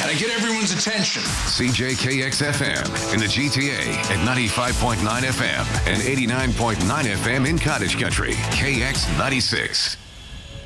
Gotta get everyone's attention. CJKX-FM in the GTA at 95.9 FM and 89.9 FM in Cottage Country. KX96.